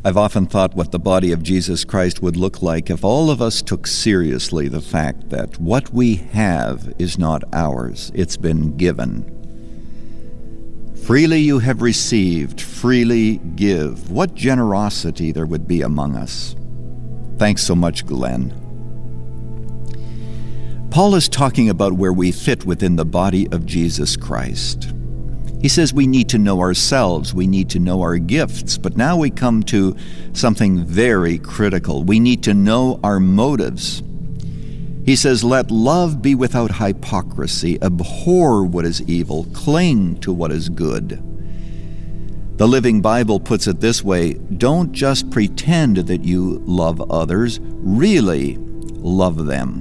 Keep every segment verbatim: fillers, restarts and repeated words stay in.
I've often thought what the body of Jesus Christ would look like if all of us took seriously the fact that what we have is not ours, it's been given. Freely you have received, freely give. What generosity there would be among us. Thanks so much, Glenn. Paul is talking about where we fit within the body of Jesus Christ. He says we need to know ourselves, we need to know our gifts, but now we come to something very critical. We need to know our motives. He says, let love be without hypocrisy, abhor what is evil, cling to what is good. The Living Bible puts it this way, don't just pretend that you love others, really love them.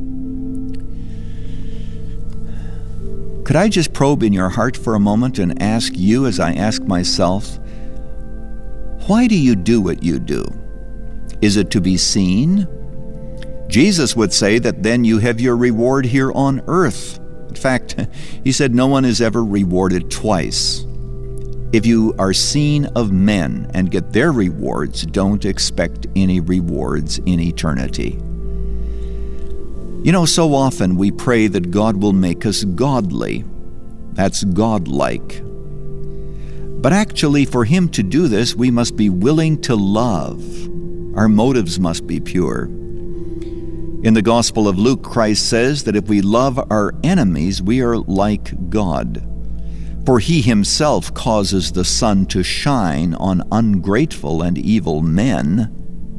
Could I just probe in your heart for a moment and ask you, as I ask myself, why do you do what you do? Is it to be seen? Jesus would say that then you have your reward here on earth. In fact, he said no one is ever rewarded twice. If you are seen of men and get their rewards, don't expect any rewards in eternity. You know, so often we pray that God will make us godly. That's godlike. But actually, for Him to do this, we must be willing to love. Our motives must be pure. In the Gospel of Luke, Christ says that if we love our enemies, we are like God. For He Himself causes the sun to shine on ungrateful and evil men.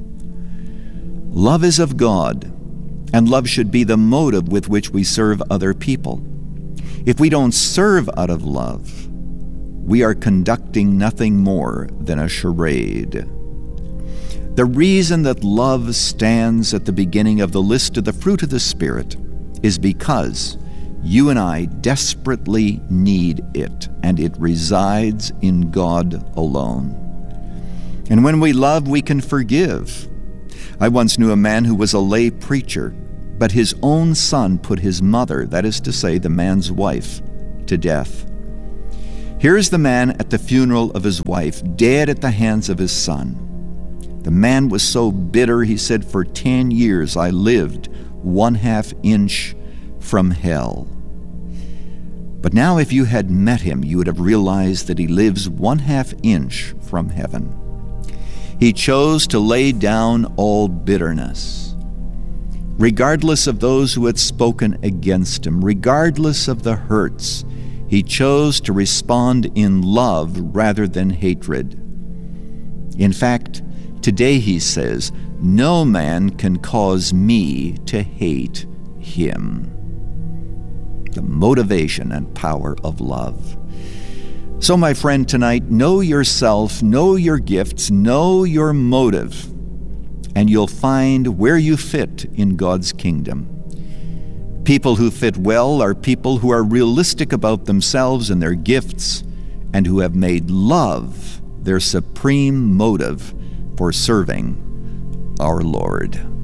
Love is of God. And love should be the motive with which we serve other people. If we don't serve out of love, we are conducting nothing more than a charade. The reason that love stands at the beginning of the list of the fruit of the Spirit is because you and I desperately need it, and it resides in God alone. And when we love, we can forgive. I once knew a man who was a lay preacher, but his own son put his mother, that is to say, the man's wife, to death. Here's the man at the funeral of his wife, dead at the hands of his son. The man was so bitter, he said, for ten years I lived one half inch from hell. But now if you had met him, you would have realized that he lives one half inch from heaven. He chose to lay down all bitterness, regardless of those who had spoken against him, regardless of the hurts. He chose to respond in love rather than hatred. In fact, today he says, no man can cause me to hate him. The motivation and power of love. So, my friend, tonight, know yourself, know your gifts, know your motive, and you'll find where you fit in God's kingdom. People who fit well are people who are realistic about themselves and their gifts, and who have made love their supreme motive for serving our Lord.